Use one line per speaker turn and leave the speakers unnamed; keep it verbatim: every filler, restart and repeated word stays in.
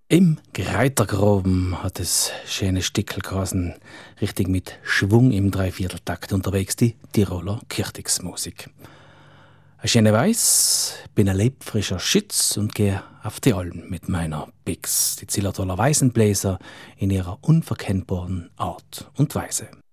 Im Greitergraben hat es schöne Stickel geheißen, richtig mit Schwung im Dreivierteltakt unterwegs, die Tiroler Kirchtigsmusik. Eine schöne Weiß, bin ein lebfrischer Schütz und gehe auf die Alm mit meiner Bix, die Zillertaler Weißenbläser in ihrer unverkennbaren Art und Weise.